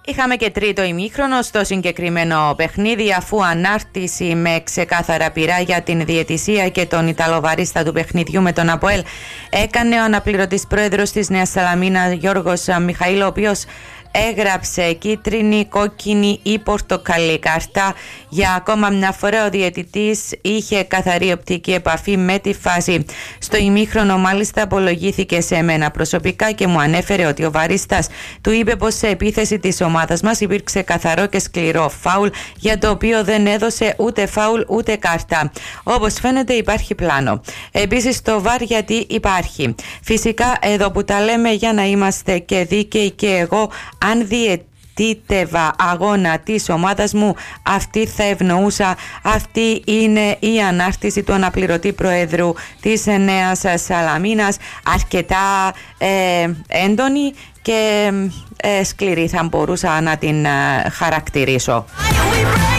Είχαμε και τρίτο ημίχρονο στο συγκεκριμένο παιχνίδι, αφού ανάρτηση με ξεκάθαρα πειρά για την διαιτησία και τον Ιταλοβαρίστα του παιχνιδιού με τον ΑΠΟΕΛ έκανε ο αναπληρωτής πρόεδρος της Νέας Σαλαμίνα Γιώργος Μιχαήλ, ο οποίος έγραψε κίτρινη, κόκκινη ή πορτοκαλί κάρτα. Για ακόμα μια φορά ο διαιτητής είχε καθαρή οπτική επαφή με τη φάση. Στο ημίχρονο μάλιστα απολογήθηκε σε μένα προσωπικά και μου ανέφερε ότι ο βαρίστας του είπε πως σε επίθεση της ομάδας μας υπήρξε καθαρό και σκληρό φάουλ, για το οποίο δεν έδωσε ούτε φάουλ ούτε κάρτα. Όπως φαίνεται υπάρχει πλάνο. Επίσης το VAR γιατί υπάρχει. Φυσικά εδώ που τα λέμε για να είμαστε και δίκαιοι, και εγώ αν διαιτήτευα αγώνα της ομάδας μου, αυτή θα ευνοούσα. Αυτή είναι η ανάρτηση του αναπληρωτή προέδρου της Νέας Σαλαμίνας, αρκετά έντονη και σκληρή θα μπορούσα να την χαρακτηρίσω.